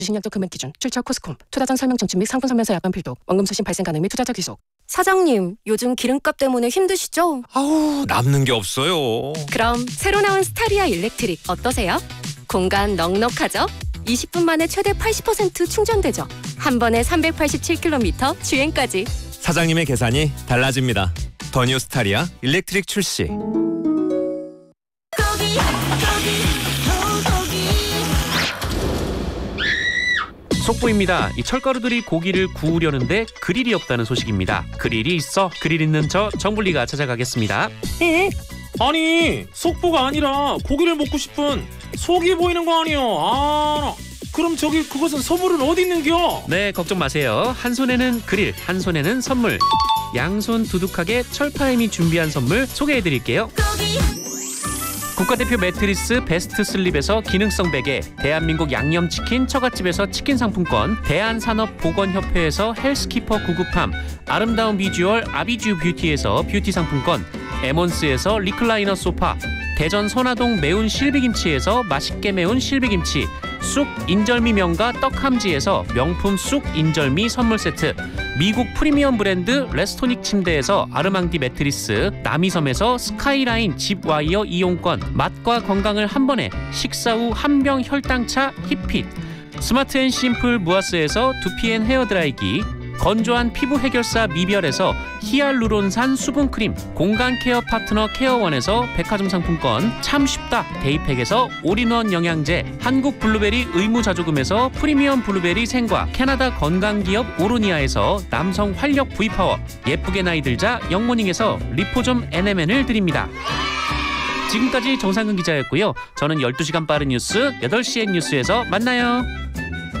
신약도 금액 기준, 출처 코스콤, 투자 전 설명 청취 및 상품 설명서 약관 필독, 원금 수신 발생 가능 및 투자자 귀속. 사장님, 요즘 기름값 때문에 힘드시죠? 아우, 남는 게 없어요. 그럼 새로 나온 스타리아 일렉트릭 어떠세요? 공간 넉넉하죠? 20분 만에 최대 80% 충전되죠? 한 번에 387km 주행까지. 사장님의 계산이 달라집니다. 더 뉴 스타리아 일렉트릭 출시. 속보입니다. 이 철가루들이 고기를 구우려는데 그릴이 없다는 소식입니다. 그릴이 있어. 그릴 있는 저 정불리가 찾아가겠습니다. 아니, 속보가 아니라 고기를 먹고 싶은 속이 보이는 거 아니요. 그럼 저기 그것은 선물은 어디 있는겨? 네, 걱정 마세요. 한 손에는 그릴, 한 손에는 선물. 양손 두둑하게 철파임이 준비한 선물 소개해드릴게요. 국가대표 매트리스 베스트 슬립에서 기능성 베개, 대한민국 양념치킨 처갓집에서 치킨 상품권, 대한산업보건협회에서 헬스키퍼 구급함, 아름다운 비주얼 아비주 뷰티에서 뷰티 상품권, 에몬스에서 리클라이너 소파, 대전 선화동 매운 실비김치에서 맛있게 매운 실비김치, 쑥 인절미 명가 떡함지에서 명품 쑥 인절미 선물 세트, 미국 프리미엄 브랜드 레스토닉 침대에서 아르망디 매트리스, 남이섬에서 스카이라인 집 와이어 이용권, 맛과 건강을 한 번에 식사 후 한 병 혈당차 힙핏, 스마트 앤 심플 무아스에서 두피앤 헤어드라이기, 건조한 피부 해결사 미별에서 히알루론산 수분크림, 공간 케어 파트너 케어원에서 백화점 상품권, 참 쉽다 데이팩에서 올인원 영양제, 한국 블루베리 의무자조금에서 프리미엄 블루베리 생과, 캐나다 건강기업 오로니아에서 남성 활력 V파워, 예쁘게 나이 들자 영모닝에서 리포좀 NMN을 드립니다. 지금까지 정상근 기자였고요. 저는 12시간 빠른 뉴스 8시엔 뉴스에서 만나요.